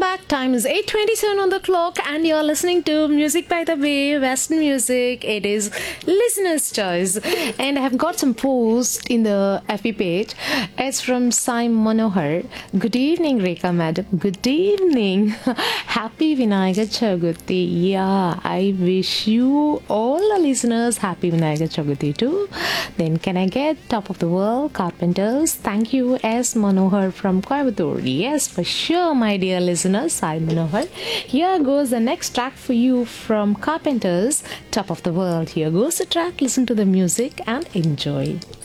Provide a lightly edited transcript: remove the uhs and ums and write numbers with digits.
back. Time is 8:27 on the clock, and you're listening to Music by the Bay, Western Music. It is listener's choice, and I have got some post in the FB page. It's from Sai Manohar. Good evening, Rekha madam. Good evening. Happy Vinayaga Chaguthi. Yeah, I wish you all the listeners happy Vinayaga Chaguthi too. Then can I get Top of the World Carpenters? Thank you, S Manohar from Coimbatore. Yes, for sure, my dear listeners, Sai Manohar. Here goes the next track for you from Carpenters, Top of the World. Here goes the track. Listen to the music and enjoy.